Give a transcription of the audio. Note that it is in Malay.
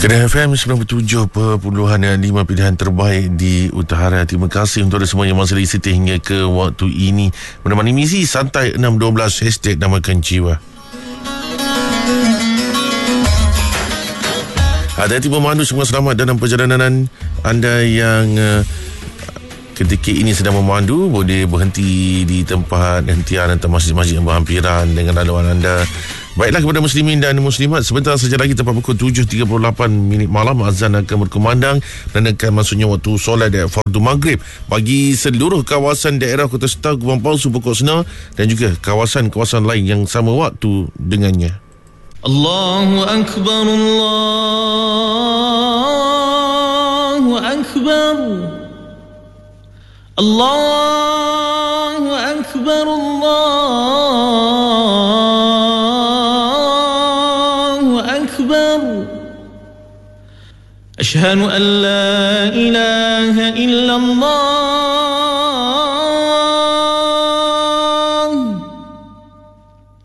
Kedah FM 97.5 pilihan terbaik di utara. Terima kasih untuk anda semua yang masih setia hingga ke waktu ini menemani misi santai 612 hashtag Namakan Jiwa. Hati-hati memandu, semua selamat dalam perjalanan anda yang ketika ini sedang memandu. Boleh berhenti di tempat hentian atau masjid-masjid yang berhampiran dengan laluan anda. Baiklah, kepada muslimin dan muslimat, sebentar saja lagi tepat pukul 7.38 malam azan akan berkumandang dan akan masuknya waktu solat fardu maghrib bagi seluruh kawasan daerah Kota Star, Gubang Palsu, Pokok Senar dan juga kawasan-kawasan lain yang sama waktu dengannya. Allahu Akbar, Allahu Akbar, Allahu Akbar, Allahu Akbar. Ashhadu an la ilaha illallah